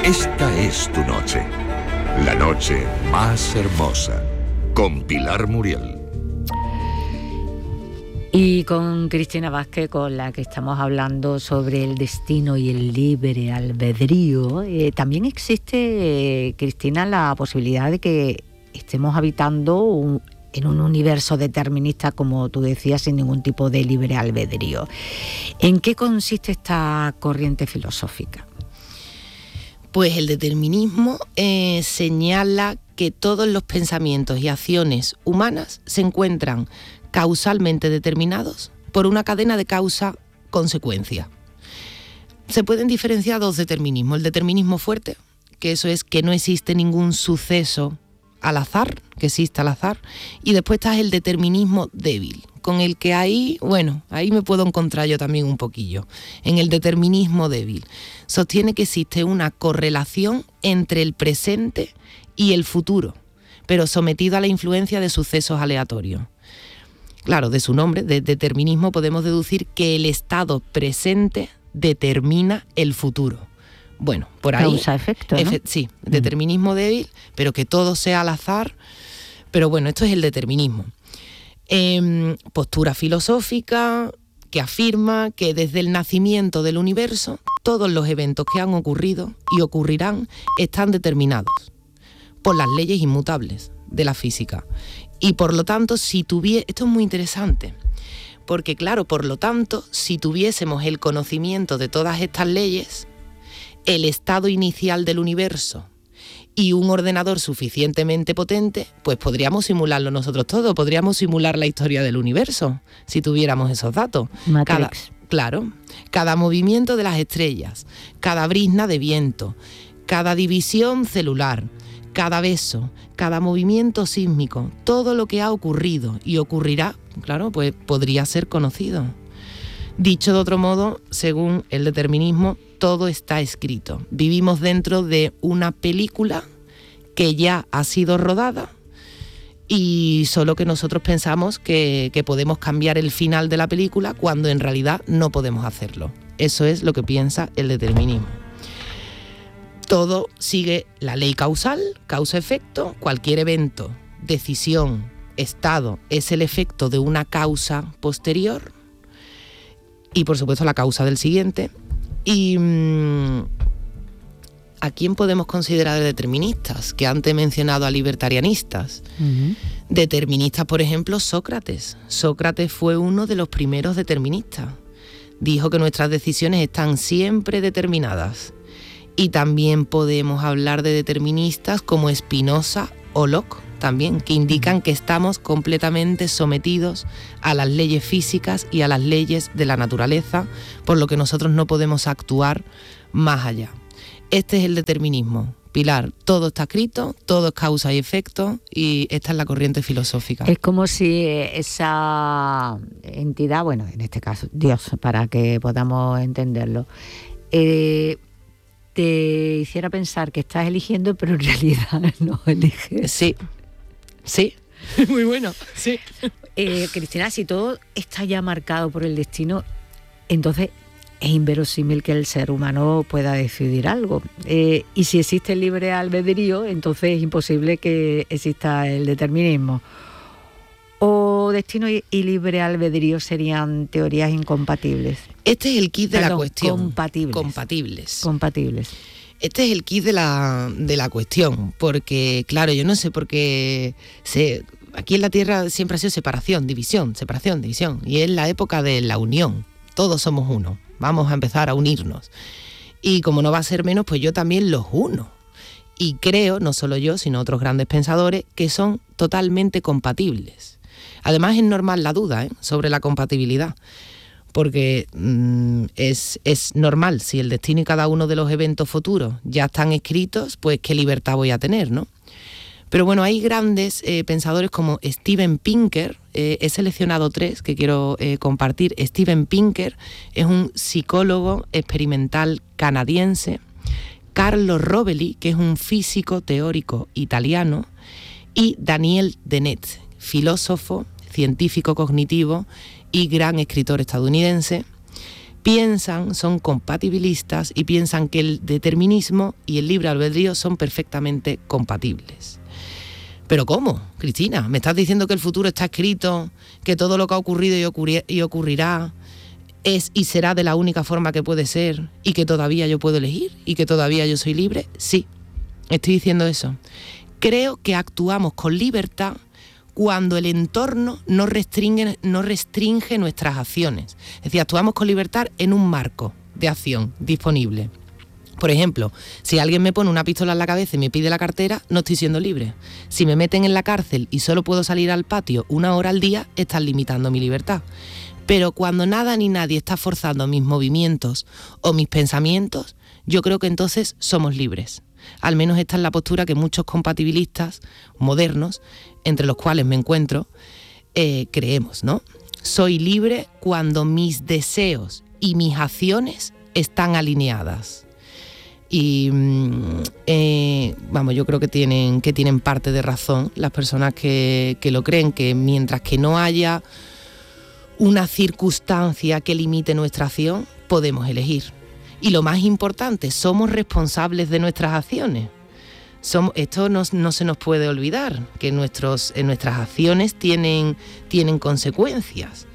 Esta es tu noche, la noche más hermosa, con Pilar Muriel. Y con Cristina Vázquez, con la que estamos hablando sobre el destino y el libre albedrío. También existe, Cristina, la posibilidad de que estemos habitando en un universo determinista, como tú decías, sin ningún tipo de libre albedrío. ¿En qué consiste esta corriente filosófica? Pues el determinismo señala que todos los pensamientos y acciones humanas se encuentran causalmente determinados por una cadena de causa-consecuencia. Se pueden diferenciar dos determinismos. El determinismo fuerte, que eso es que no existe ningún suceso al azar, que exista al azar, y después está el determinismo débil, con el que ahí me puedo encontrar yo también un poquillo. En el determinismo débil sostiene que existe una correlación entre el presente y el futuro, pero sometido a la influencia de sucesos aleatorios. Claro, de su nombre, de determinismo, podemos deducir que el estado presente determina el futuro. Bueno, por ahí... Causa-efecto, ¿no? Sí, determinismo débil, pero que todo sea al azar. Pero bueno, esto es el determinismo. Postura filosófica que afirma que desde el nacimiento del universo, todos los eventos que han ocurrido y ocurrirán están determinados por las leyes inmutables de la física. Y por lo tanto, esto es muy interesante, porque claro, por lo tanto, si tuviésemos el conocimiento de todas estas leyes, el estado inicial del universo y un ordenador suficientemente potente, pues podríamos simularlo nosotros todo, podríamos simular la historia del universo, si tuviéramos esos datos. Matrix. Cada movimiento de las estrellas, cada brizna de viento, cada división celular, cada beso, cada movimiento sísmico, todo lo que ha ocurrido y ocurrirá, claro, pues podría ser conocido. Dicho de otro modo, según el determinismo, todo está escrito. Vivimos dentro de una película que ya ha sido rodada y solo que nosotros pensamos que podemos cambiar el final de la película cuando en realidad no podemos hacerlo. Eso es lo que piensa el determinismo. Todo sigue la ley causal, causa-efecto. Cualquier evento, decisión, estado es el efecto de una causa posterior y por supuesto la causa del siguiente. Y ¿a quién podemos considerar deterministas? Que antes he mencionado a libertarianistas. Deterministas, por ejemplo, Sócrates. Sócrates fue uno de los primeros deterministas. Dijo que nuestras decisiones están siempre determinadas. Y también podemos hablar de deterministas como Spinoza o Locke, también, que indican que estamos completamente sometidos a las leyes físicas y a las leyes de la naturaleza, por lo que nosotros no podemos actuar más allá. Este es el determinismo. Pilar, todo está escrito, todo es causa y efecto, y esta es la corriente filosófica. Es como si esa entidad, bueno, en este caso Dios, para que podamos entenderlo, te hiciera pensar que estás eligiendo, pero en realidad no eliges. Sí, muy bueno, sí. Cristina, si todo está ya marcado por el destino, entonces es inverosímil que el ser humano pueda decidir algo. Y si existe el libre albedrío, entonces es imposible que exista el determinismo. ¿O destino y libre albedrío serían teorías incompatibles? Este es el kit de la cuestión. Compatibles. Este es el kit de la cuestión, porque claro, yo no sé por qué aquí en la Tierra siempre ha sido separación, división, y es la época de la unión. Todos somos uno, vamos a empezar a unirnos. Y como no va a ser menos, pues yo también los uno. Y creo, no solo yo, sino otros grandes pensadores, que son totalmente compatibles. Además es normal la duda sobre la compatibilidad, porque es normal, si el destino y cada uno de los eventos futuros ya están escritos, pues qué libertad voy a tener, ¿no? Pero bueno, hay grandes pensadores como Steven Pinker, he seleccionado 3 que quiero compartir. Steven Pinker es un psicólogo experimental canadiense, Carlo Rovelli, que es un físico teórico italiano, y Daniel Dennett, filósofo, científico cognitivo y gran escritor estadounidense, son compatibilistas y piensan que el determinismo y el libre albedrío son perfectamente compatibles. ¿Pero cómo, Cristina? ¿Me estás diciendo que el futuro está escrito, que todo lo que ha ocurrido y ocurrirá es y será de la única forma que puede ser, y que todavía yo puedo elegir y que todavía yo soy libre? Sí, estoy diciendo eso. Creo que actuamos con libertad cuando el entorno no restringe nuestras acciones. Es decir, actuamos con libertad en un marco de acción disponible. Por ejemplo, si alguien me pone una pistola en la cabeza y me pide la cartera, no estoy siendo libre. Si me meten en la cárcel y solo puedo salir al patio 1 hora al día, están limitando mi libertad. Pero cuando nada ni nadie está forzando mis movimientos o mis pensamientos, yo creo que entonces somos libres. Al menos esta es la postura que muchos compatibilistas modernos, entre los cuales me encuentro, creemos, ¿no? Soy libre cuando mis deseos y mis acciones están alineadas. Y yo creo que tienen parte de razón las personas que lo creen, que mientras que no haya una circunstancia que limite nuestra acción, podemos elegir. Y lo más importante, somos responsables de nuestras acciones. Esto no se nos puede olvidar, que nuestras acciones tienen consecuencias.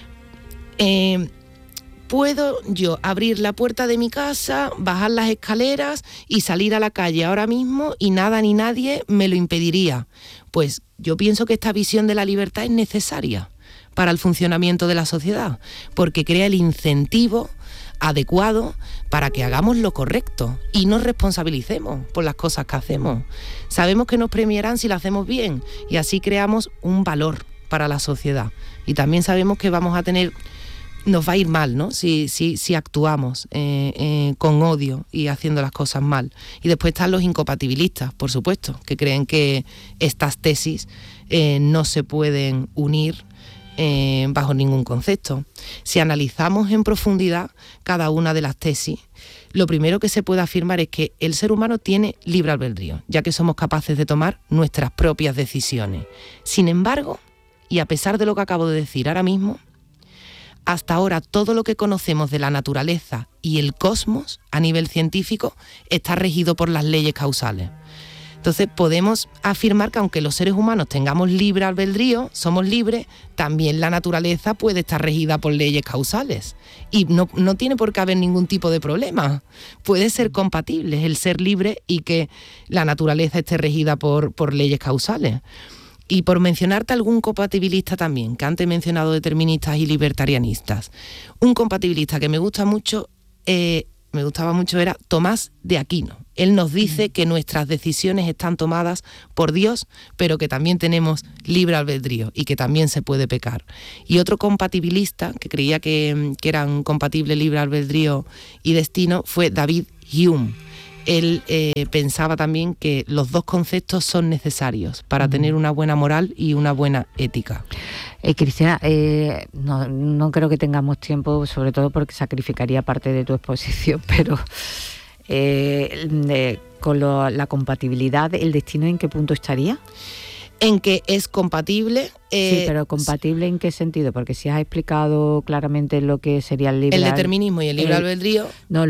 Puedo yo abrir la puerta de mi casa, bajar las escaleras y salir a la calle ahora mismo y nada ni nadie me lo impediría. Pues yo pienso que esta visión de la libertad es necesaria para el funcionamiento de la sociedad, porque crea el incentivo adecuado para que hagamos lo correcto y nos responsabilicemos por las cosas que hacemos. Sabemos que nos premiarán si lo hacemos bien y así creamos un valor para la sociedad. Y también sabemos que nos va a ir mal, ¿no? Si actuamos con odio y haciendo las cosas mal. Y después están los incompatibilistas, por supuesto, que creen que estas tesis no se pueden unir bajo ningún concepto. Si analizamos en profundidad cada una de las tesis, lo primero que se puede afirmar es que el ser humano tiene libre albedrío, ya que somos capaces de tomar nuestras propias decisiones. Sin embargo, y a pesar de lo que acabo de decir ahora mismo, hasta ahora todo lo que conocemos de la naturaleza y el cosmos a nivel científico está regido por las leyes causales. Entonces podemos afirmar que aunque los seres humanos tengamos libre albedrío, somos libres, también la naturaleza puede estar regida por leyes causales. Y no tiene por qué haber ningún tipo de problema. Puede ser compatible el ser libre y que la naturaleza esté regida por leyes causales. Y por mencionarte algún compatibilista también, que antes he mencionado deterministas y libertarianistas. Un compatibilista que me gustaba mucho era Tomás de Aquino. Él nos dice que nuestras decisiones están tomadas por Dios, pero que también tenemos libre albedrío y que también se puede pecar. Y otro compatibilista que creía que eran compatibles libre albedrío y destino fue David Hume. Él pensaba también que los dos conceptos son necesarios para tener una buena moral y una buena ética. Cristina, no creo que tengamos tiempo, sobre todo porque sacrificaría parte de tu exposición, pero con la compatibilidad, ¿el destino en qué punto estaría? En que es compatible. Sí, pero ¿compatible en qué sentido? Porque si has explicado claramente lo que sería el libre... El determinismo y el libre albedrío. No,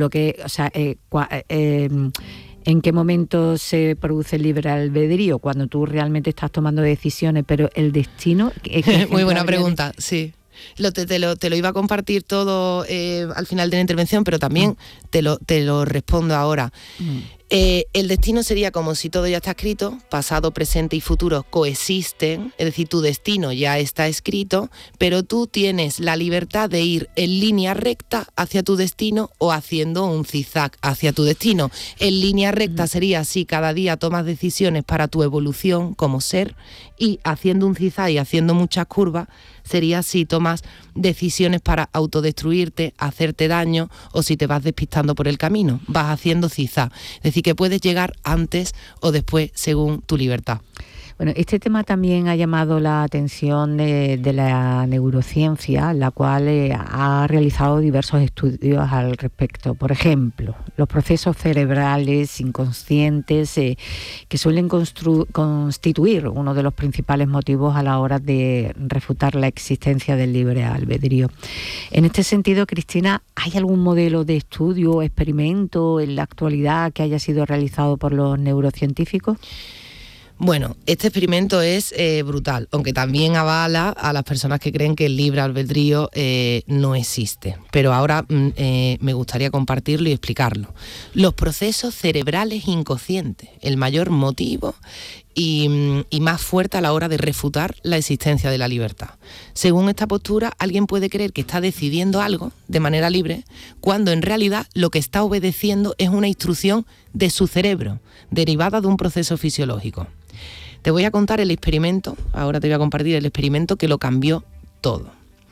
¿en qué momento se produce el libre albedrío? Cuando tú realmente estás tomando decisiones, pero el destino... Muy buena pregunta, sí. Te lo iba a compartir todo al final de la intervención, pero también te lo respondo ahora. El destino sería como si todo ya está escrito, pasado, presente y futuro coexisten, es decir, tu destino ya está escrito, pero tú tienes la libertad de ir en línea recta hacia tu destino o haciendo un zigzag hacia tu destino. En línea recta sería si cada día tomas decisiones para tu evolución como ser, y haciendo un zigzag y haciendo muchas curvas sería si tomas decisiones para autodestruirte, hacerte daño o si te vas despistando por el camino, vas haciendo zigzag. Es decir, que puedes llegar antes o después según tu libertad. Bueno, este tema también ha llamado la atención de la neurociencia, la cual ha realizado diversos estudios al respecto. Por ejemplo, los procesos cerebrales inconscientes que suelen constituir uno de los principales motivos a la hora de refutar la existencia del libre albedrío. En este sentido, Cristina, ¿hay algún modelo de estudio o experimento en la actualidad que haya sido realizado por los neurocientíficos? Bueno, este experimento es brutal, aunque también avala a las personas que creen que el libre albedrío no existe. Pero ahora me gustaría compartirlo y explicarlo. Los procesos cerebrales inconscientes, el mayor motivo y más fuerte a la hora de refutar la existencia de la libertad. Según esta postura, alguien puede creer que está decidiendo algo de manera libre, cuando en realidad lo que está obedeciendo es una instrucción de su cerebro, derivada de un proceso fisiológico. Te voy a contar el experimento, ahora te voy a compartir el experimento que lo cambió todo.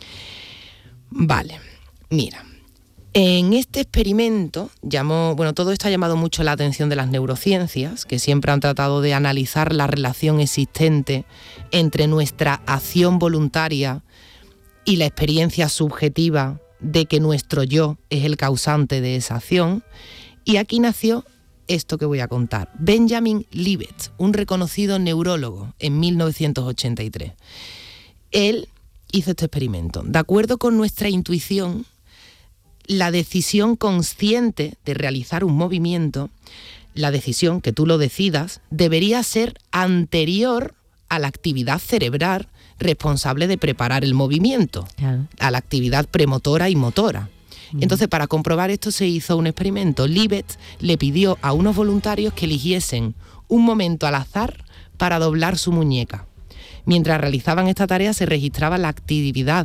Vale, mira. En este experimento todo esto ha llamado mucho la atención de las neurociencias, que siempre han tratado de analizar la relación existente entre nuestra acción voluntaria y la experiencia subjetiva de que nuestro yo es el causante de esa acción. Y aquí nació esto que voy a contar. Benjamin Libet, un reconocido neurólogo, en 1983. Él hizo este experimento. De acuerdo con nuestra intuición, la decisión consciente de realizar un movimiento, la decisión que tú lo decidas, debería ser anterior a la actividad cerebral responsable de preparar el movimiento, claro, a la actividad premotora y motora. Entonces, para comprobar esto se hizo un experimento. Libet le pidió a unos voluntarios que eligiesen un momento al azar para doblar su muñeca. Mientras realizaban esta tarea se registraba la actividad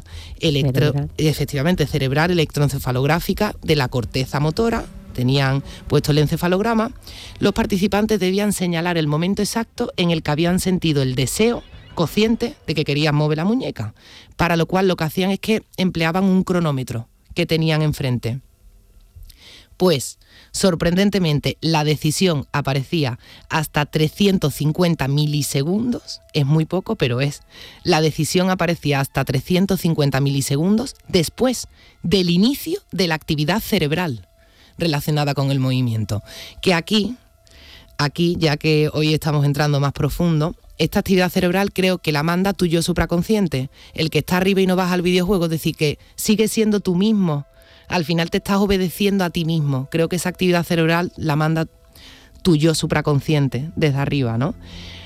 cerebral electroencefalográfica de la corteza motora. Tenían puesto el encefalograma. Los participantes debían señalar el momento exacto en el que habían sentido el deseo consciente de que querían mover la muñeca, para lo cual lo que hacían es que empleaban un cronómetro que tenían enfrente. Pues, sorprendentemente, la decisión aparecía hasta 350 milisegundos, es muy poco, pero es. La decisión aparecía hasta 350 milisegundos después del inicio de la actividad cerebral relacionada con el movimiento. Que aquí, ya que hoy estamos entrando más profundo, esta actividad cerebral creo que la manda tu yo supraconsciente, el que está arriba y no baja al videojuego, es decir, que sigue siendo tú mismo. Al final te estás obedeciendo a ti mismo. Creo que esa actividad cerebral la manda tu yo supraconsciente desde arriba, ¿no?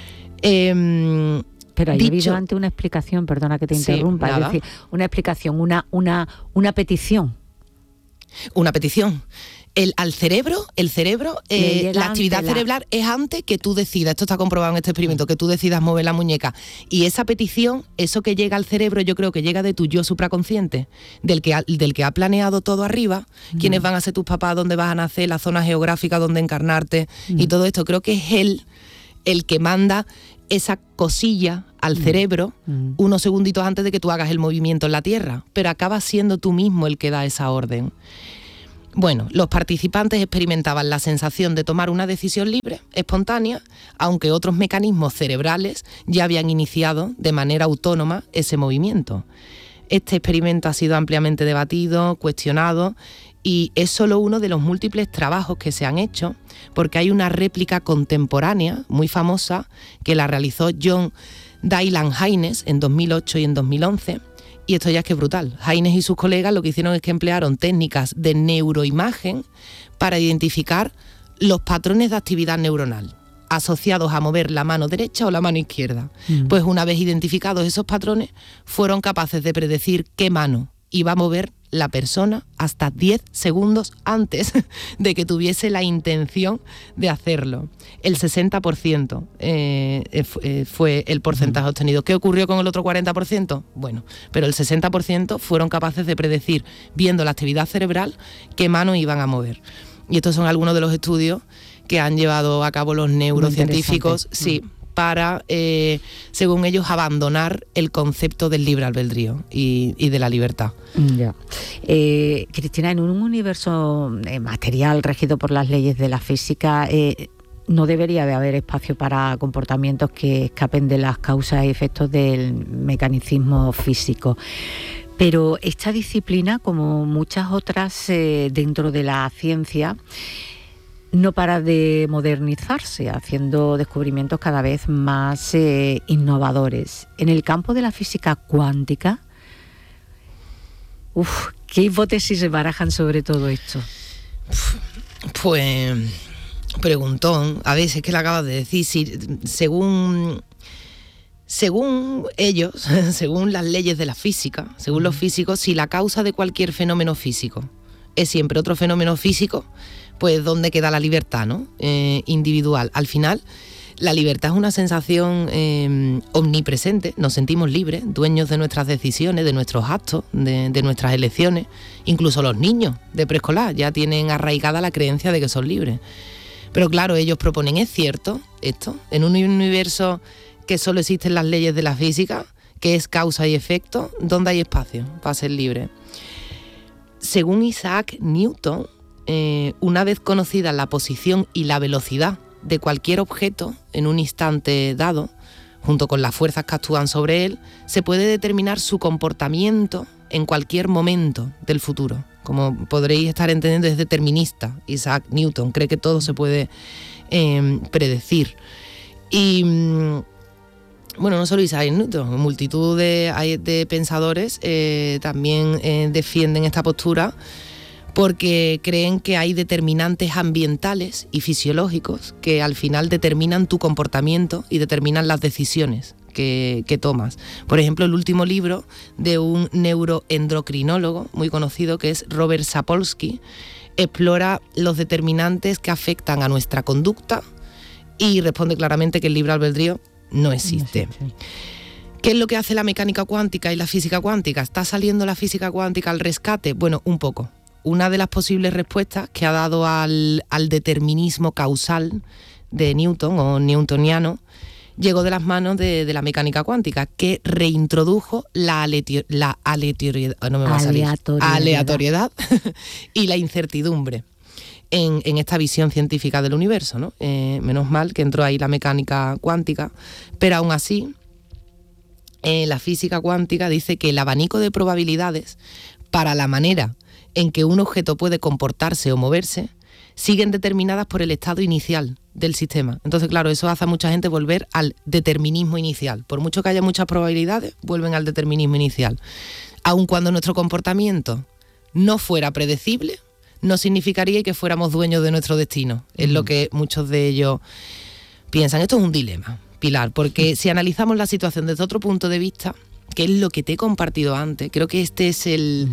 Pero ha habido antes una explicación, perdona que te interrumpa, nada. Es decir, una explicación, una petición. Una petición. El cerebro, la actividad cerebral es antes que tú decidas, esto está comprobado en este experimento, que tú decidas mover la muñeca. Y esa petición, eso que llega al cerebro, yo creo que llega de tu yo supraconsciente, del que ha planeado todo arriba, quiénes van a ser tus papás, dónde vas a nacer, la zona geográfica donde encarnarte y todo esto. Creo que es él el que manda esa cosilla al cerebro unos segunditos antes de que tú hagas el movimiento en la Tierra, pero acaba siendo tú mismo el que da esa orden. Bueno, los participantes experimentaban la sensación de tomar una decisión libre, espontánea, aunque otros mecanismos cerebrales ya habían iniciado de manera autónoma ese movimiento. Este experimento ha sido ampliamente debatido, cuestionado, y es solo uno de los múltiples trabajos que se han hecho, porque hay una réplica contemporánea muy famosa que la realizó John Dylan Haynes en 2008 y en 2011. Y esto ya es que es brutal. Haynes y sus colegas lo que hicieron es que emplearon técnicas de neuroimagen para identificar los patrones de actividad neuronal asociados a mover la mano derecha o la mano izquierda. Pues una vez identificados esos patrones, fueron capaces de predecir qué mano iba a mover la persona hasta 10 segundos antes de que tuviese la intención de hacerlo. El 60% fue el porcentaje obtenido. ¿Qué ocurrió con el otro 40%? Bueno, pero el 60% fueron capaces de predecir, viendo la actividad cerebral, qué mano iban a mover. Y estos son algunos de los estudios que han llevado a cabo los neurocientíficos, para, según ellos, abandonar el concepto del libre albedrío y de la libertad. Ya. Cristina, en un universo material regido por las leyes de la física, no debería de haber espacio para comportamientos que escapen de las causas y efectos del mecanicismo físico. Pero esta disciplina, como muchas otras dentro de la ciencia, no para de modernizarse, haciendo descubrimientos cada vez más innovadores. En el campo de la física cuántica, ¿qué hipótesis se barajan sobre todo esto? Pues, preguntón. A veces que le acabas de decir, si, según ellos, según las leyes de la física, según los físicos, si la causa de cualquier fenómeno físico es siempre otro fenómeno físico, pues ¿dónde queda la libertad, ¿no? Individual. Al final, la libertad es una sensación omnipresente, nos sentimos libres, dueños de nuestras decisiones, de nuestros actos, de nuestras elecciones. Incluso los niños de preescolar ya tienen arraigada la creencia de que son libres. Pero claro, ellos proponen, ¿es cierto esto? En un universo que solo existen las leyes de la física, que es causa y efecto, ¿dónde hay espacio para ser libre? Según Isaac Newton, una vez conocida la posición y la velocidad de cualquier objeto en un instante dado, junto con las fuerzas que actúan sobre él, se puede determinar su comportamiento en cualquier momento del futuro. Como podréis estar entendiendo, es determinista. Isaac Newton cree que todo se puede predecir. Y bueno, no solo Isaac Newton, multitud de pensadores también defienden esta postura, porque creen que hay determinantes ambientales y fisiológicos que al final determinan tu comportamiento y determinan las decisiones que tomas. Por ejemplo, el último libro de un neuroendocrinólogo muy conocido, que es Robert Sapolsky, explora los determinantes que afectan a nuestra conducta y responde claramente que el libre albedrío no existe. ¿Qué es lo que hace la mecánica cuántica y la física cuántica? ¿Está saliendo la física cuántica al rescate? Bueno, un poco. Una de las posibles respuestas que ha dado al determinismo causal de Newton o newtoniano llegó de las manos de la mecánica cuántica, que reintrodujo la aleatoriedad y la incertidumbre en esta visión científica del universo, ¿no? Menos mal que entró ahí la mecánica cuántica, pero aún así la física cuántica dice que el abanico de probabilidades para la manera en que un objeto puede comportarse o moverse siguen determinadas por el estado inicial del sistema. Entonces, claro, eso hace a mucha gente volver al determinismo inicial. Por mucho que haya muchas probabilidades, vuelven al determinismo inicial. Aun cuando nuestro comportamiento no fuera predecible, no significaría que fuéramos dueños de nuestro destino. Es lo que muchos de ellos piensan. Esto es un dilema, Pilar, porque si analizamos la situación desde otro punto de vista, que es lo que te he compartido antes, creo que este es el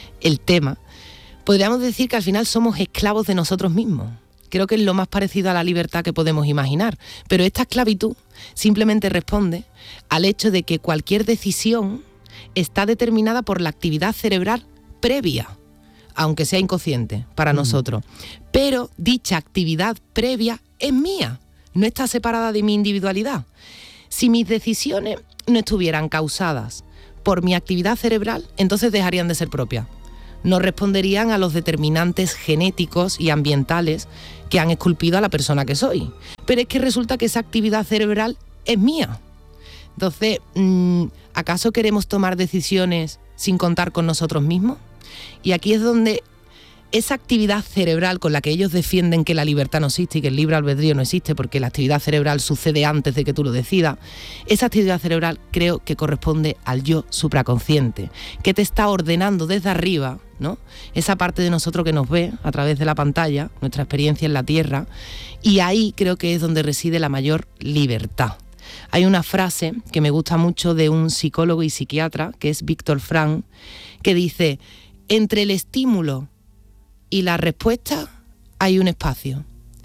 tema, podríamos decir que al final somos esclavos de nosotros mismos. Creo que es lo más parecido a la libertad que podemos imaginar. Pero esta esclavitud simplemente responde al hecho de que cualquier decisión está determinada por la actividad cerebral previa, aunque sea inconsciente para nosotros. Pero dicha actividad previa es mía, no está separada de mi individualidad. Si mis decisiones no estuvieran causadas por mi actividad cerebral, entonces dejarían de ser propias. No responderían a los determinantes genéticos y ambientales que han esculpido a la persona que soy. Pero es que resulta que esa actividad cerebral es mía. Entonces, ¿acaso queremos tomar decisiones sin contar con nosotros mismos? Y aquí es donde esa actividad cerebral con la que ellos defienden que la libertad no existe y que el libre albedrío no existe porque la actividad cerebral sucede antes de que tú lo decidas, esa actividad cerebral creo que corresponde al yo supraconsciente, que te está ordenando desde arriba, ¿no? Esa parte de nosotros que nos ve a través de la pantalla, nuestra experiencia en la Tierra, y ahí creo que es donde reside la mayor libertad. Hay una frase que me gusta mucho de un psicólogo y psiquiatra, que es Víctor Frank, que dice: entre el estímulo y la respuesta hay un espacio.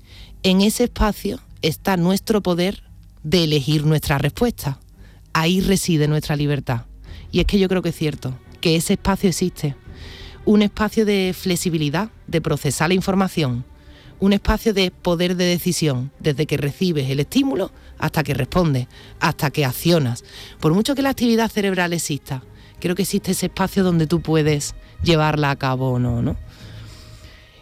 En ese espacio está nuestro poder de elegir nuestra respuesta. Ahí reside nuestra libertad. Y es que yo creo que es cierto, que ese espacio existe. Un espacio de flexibilidad, de procesar la información. Un espacio de poder de decisión, desde que recibes el estímulo hasta que respondes, hasta que accionas. Por mucho que la actividad cerebral exista, creo que existe ese espacio donde tú puedes llevarla a cabo o no, ¿no?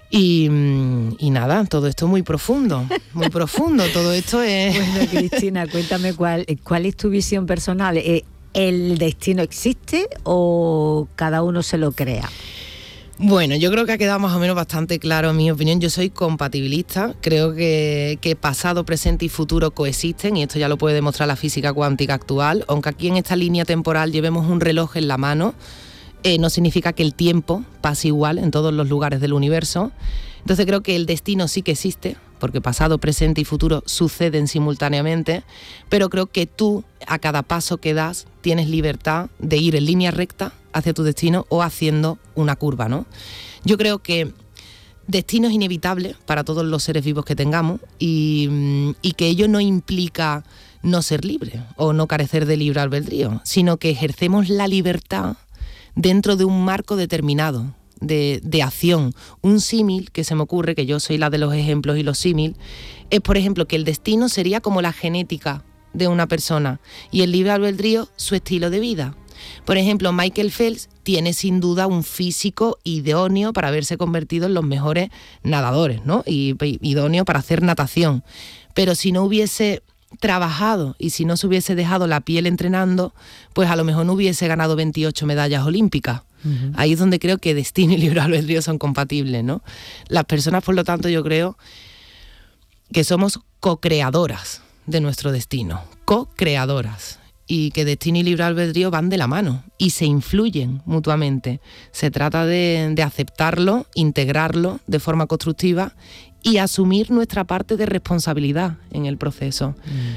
Y nada, todo esto es muy profundo, todo esto es... Bueno, Cristina, cuéntame cuál es tu visión personal. ¿El destino existe o cada uno se lo crea? Bueno, yo creo que ha quedado más o menos bastante claro en mi opinión. Yo soy compatibilista, creo que pasado, presente y futuro coexisten, y esto ya lo puede demostrar la física cuántica actual. Aunque aquí en esta línea temporal llevemos un reloj en la mano, no significa que el tiempo pase igual en todos los lugares del universo. Entonces creo que el destino sí que existe, porque pasado, presente y futuro suceden simultáneamente, pero creo que tú, a cada paso que das, tienes libertad de ir en línea recta hacia tu destino o haciendo una curva, ¿no? Yo creo que destino es inevitable para todos los seres vivos que tengamos y que ello no implica no ser libre o no carecer de libre albedrío, sino que ejercemos la libertad dentro de un marco determinado de acción. Un símil que se me ocurre, que yo soy la de los ejemplos y los símil, es por ejemplo que el destino sería como la genética de una persona y el libre albedrío su estilo de vida. Por ejemplo, Michael Phelps tiene sin duda un físico idóneo para haberse convertido en los mejores nadadores, ¿no? Y idóneo para hacer natación. Pero si no hubiese trabajado y si no se hubiese dejado la piel entrenando, pues a lo mejor no hubiese ganado 28 medallas olímpicas. Uh-huh. Ahí es donde creo que destino y libre albedrío son compatibles, ¿no? Las personas, por lo tanto, yo creo que somos co-creadoras de nuestro destino, co-creadoras, y que destino y libre albedrío van de la mano y se influyen mutuamente. Se trata de aceptarlo, integrarlo de forma constructiva y asumir nuestra parte de responsabilidad en el proceso.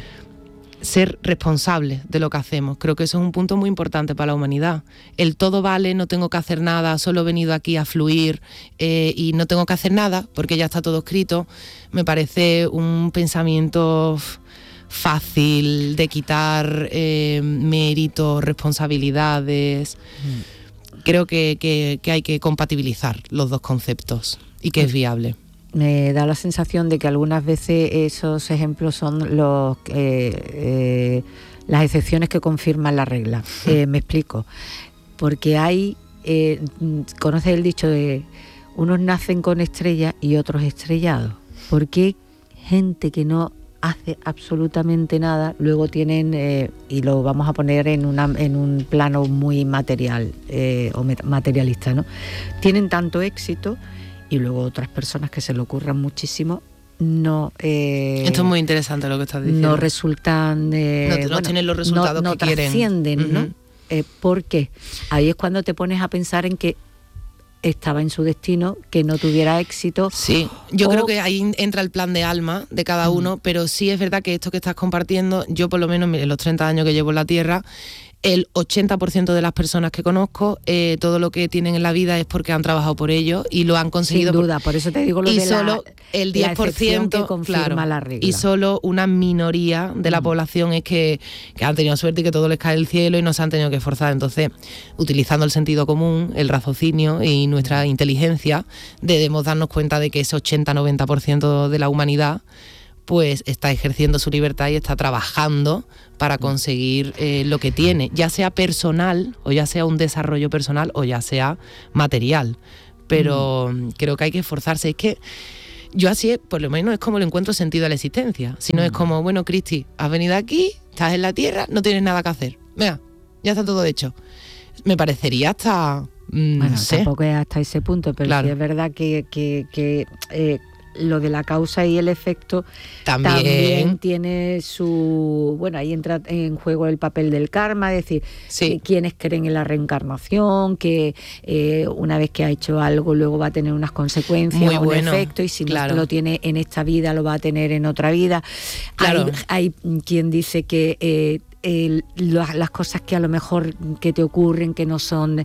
Ser responsables de lo que hacemos. Creo que eso es un punto muy importante para la humanidad. El todo vale, no tengo que hacer nada, solo he venido aquí a fluir y no tengo que hacer nada porque ya está todo escrito, me parece un pensamiento fácil de quitar méritos, responsabilidades. Creo que hay que compatibilizar los dos conceptos y que es viable. Me da la sensación de que algunas veces esos ejemplos son las excepciones que confirman la regla. Me explico. Porque hay, conoces el dicho de unos nacen con estrellas y otros estrellados. ¿Por qué gente que no hace absolutamente nada luego tienen, y lo vamos a poner en un plano muy material o materialista, ¿no? Tienen tanto éxito y luego otras personas que se le ocurran muchísimo no... Esto es muy interesante lo que estás diciendo. No resultan... no tienen los resultados que quieren. No trascienden, ¿no? ¿Por qué? Ahí es cuando te pones a pensar en que estaba en su destino, que no tuviera éxito. Sí, yo creo que ahí entra el plan de alma de cada uno, pero sí es verdad que esto que estás compartiendo, yo por lo menos en los 30 años que llevo en la Tierra, el 80% de las personas que conozco, todo lo que tienen en la vida es porque han trabajado por ello y lo han conseguido. Sin duda, por eso te digo lo y de solo el 10% que confirma, claro, la regla. Y solo una minoría de la población es que han tenido suerte y que todo les cae del cielo y no se han tenido que esforzar. Entonces, utilizando el sentido común, el raciocinio y nuestra inteligencia, debemos darnos cuenta de que ese 80-90% de la humanidad pues está ejerciendo su libertad y está trabajando para conseguir lo que tiene, ya sea personal o ya sea un desarrollo personal o ya sea material. Pero creo que hay que esforzarse. Es que yo así, por lo menos es como le encuentro sentido a la existencia. Si no es como, bueno, Cristi, has venido aquí, estás en la Tierra, no tienes nada que hacer. Venga, ya está todo hecho. Me parecería hasta... bueno, sé. Tampoco es hasta ese punto, pero claro, sí es verdad que lo de la causa y el efecto también tiene su... Bueno, ahí entra en juego el papel del karma, es decir, sí, quienes creen en la reencarnación, que una vez que ha hecho algo luego va a tener unas consecuencias, un efecto, y si no lo tiene en esta vida lo va a tener en otra vida. Claro. Hay quien dice que... las cosas que a lo mejor que te ocurren que no son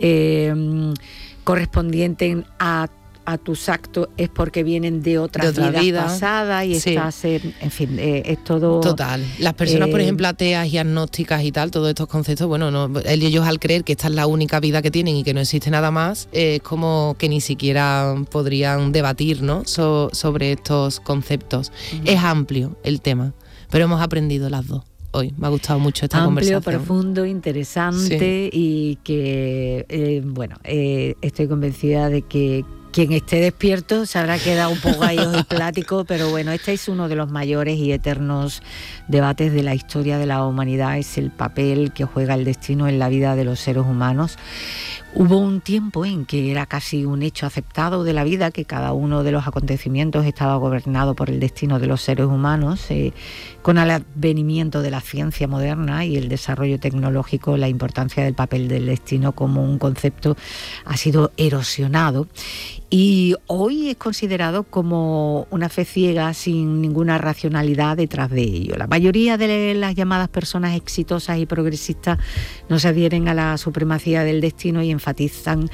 correspondientes a tus actos es porque vienen de otras vidas pasadas y sí, estás en fin, es todo... Total. Las personas, por ejemplo, ateas y agnósticas y tal, todos estos conceptos, bueno, no, ellos al creer que esta es la única vida que tienen y que no existe nada más, es como que ni siquiera podrían debatir, ¿no? sobre estos conceptos. Es amplio el tema, pero hemos aprendido las dos. Hoy me ha gustado mucho esta conversación. Amplio, profundo, interesante, sí, y que, estoy convencida de que Quien esté despierto se habrá quedado un poco ahí ojiplático, pero bueno, este es uno de los mayores y eternos debates de la historia de la humanidad, es el papel que juega el destino en la vida de los seres humanos. Hubo un tiempo en que era casi un hecho aceptado de la vida, que cada uno de los acontecimientos estaba gobernado por el destino de los seres humanos. Con el advenimiento de la ciencia moderna y el desarrollo tecnológico, la importancia del papel del destino como un concepto ha sido erosionado. Y hoy es considerado como una fe ciega sin ninguna racionalidad detrás de ello. La mayoría de las llamadas personas exitosas y progresistas no se adhieren a la supremacía del destino y enfatizan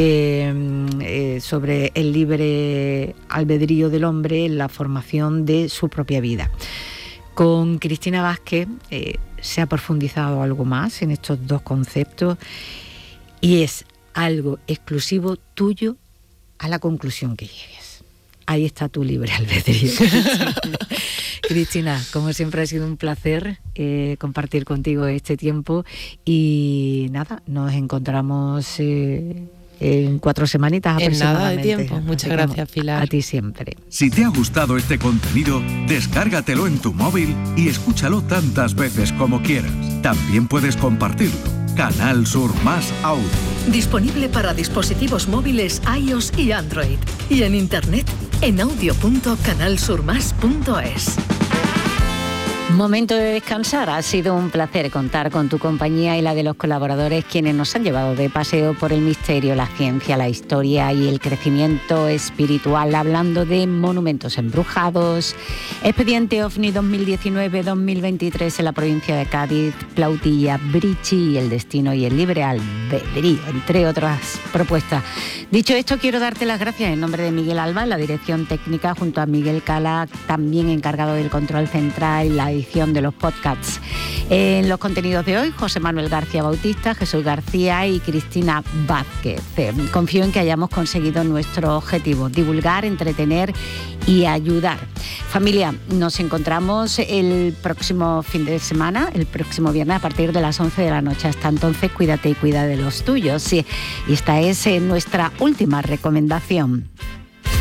sobre el libre albedrío del hombre en la formación de su propia vida. Con Cristina Vázquez se ha profundizado algo más en estos dos conceptos y es algo exclusivo tuyo a la conclusión que llegues. Ahí está tu libre albedrío. Cristina, como siempre ha sido un placer compartir contigo este tiempo y nada, nos encontramos en 4 semanitas aproximadamente. En nada de tiempo. Muchas gracias, Pilar. A ti siempre. Si te ha gustado este contenido, descárgatelo en tu móvil y escúchalo tantas veces como quieras. También puedes compartirlo. Canal Sur Más Audio. Disponible para dispositivos móviles iOS y Android. Y en internet en audio.canalsurmas.es. Momento de descansar. Ha sido un placer contar con tu compañía y la de los colaboradores, quienes nos han llevado de paseo por el misterio, la ciencia, la historia y el crecimiento espiritual, hablando de monumentos embrujados, expediente OVNI 2019-2023 en la provincia de Cádiz, Plautilla, Brichi y el destino y el libre albedrío, entre otras propuestas. Dicho esto, quiero darte las gracias en nombre de Miguel Alba, la dirección técnica, junto a Miguel Cala, también encargado del control central y la edición de los podcasts. En los contenidos de hoy, José Manuel García Bautista, Jesús García y Cristina Vázquez. Confío en que hayamos conseguido nuestro objetivo: divulgar, entretener y ayudar. Familia, nos encontramos el próximo fin de semana, el próximo viernes a partir de las 11 de la noche. Hasta entonces, cuídate y cuida de los tuyos. Sí, y esta es nuestra última recomendación.